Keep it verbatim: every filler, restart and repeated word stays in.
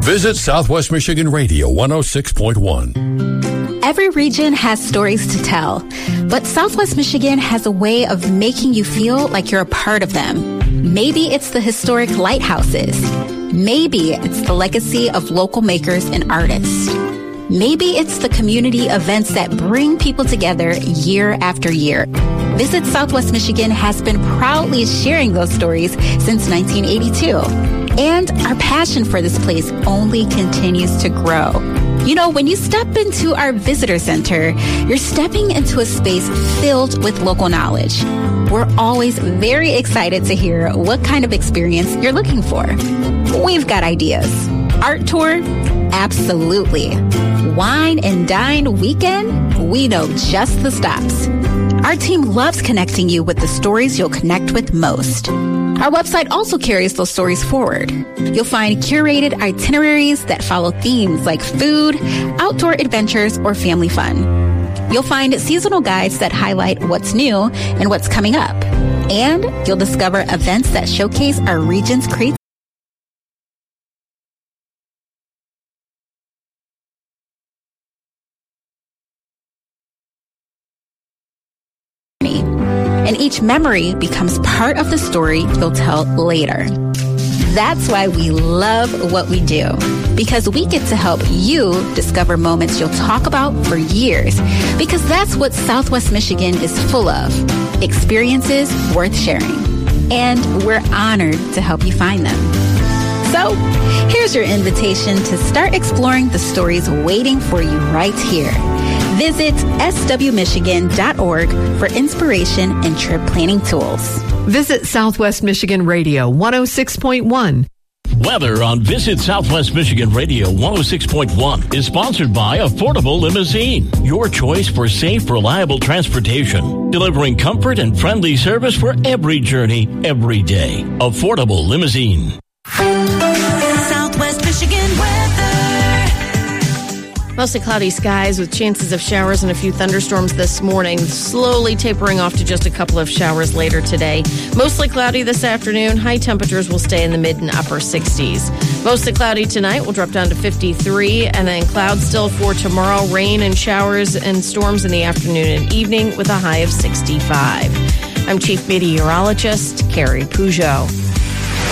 Visit Southwest Michigan Radio one oh six point one. Every region has stories to tell, but Southwest Michigan has a way of making you feel like you're a part of them. Maybe it's the historic lighthouses. Maybe it's the legacy of local makers and artists. Maybe it's the community events that bring people together year after year. Visit Southwest Michigan has been proudly sharing those stories since nineteen eighty-two. And our passion for this place only continues to grow. You know, when you step into our visitor center, you're stepping into a space filled with local knowledge. We're always very excited to hear what kind of experience you're looking for. We've got ideas. Art tour? Absolutely. Wine and dine weekend? We know just the stops. Our team loves connecting you with the stories you'll connect with most. Our website also carries those stories forward. You'll find curated itineraries that follow themes like food, outdoor adventures, or family fun. You'll find seasonal guides that highlight what's new and what's coming up. And you'll discover events that showcase our region's creativity. And each memory becomes part of the story you'll tell later. That's why we love what we do, because we get to help you discover moments you'll talk about for years, because that's what Southwest Michigan is full of, experiences worth sharing. And we're honored to help you find them. So here's your invitation to start exploring the stories waiting for you right here. Visit s w michigan dot org for inspiration and trip planning tools. Visit Southwest Michigan Radio one oh six point one. Weather on Visit Southwest Michigan Radio one oh six point one is sponsored by Affordable Limousine, your choice for safe, reliable transportation, delivering comfort and friendly service for every journey, every day. Affordable Limousine. Southwest Michigan weather. Mostly cloudy skies with chances of showers and a few thunderstorms this morning, slowly tapering off to just a couple of showers later today. Mostly cloudy this afternoon. High temperatures will stay in the mid and upper sixties. Mostly cloudy tonight. We'll drop down to fifty-three, and then clouds still for tomorrow. Rain and showers and storms in the afternoon and evening with a high of sixty-five. I'm Chief Meteorologist Carrie Peugeot.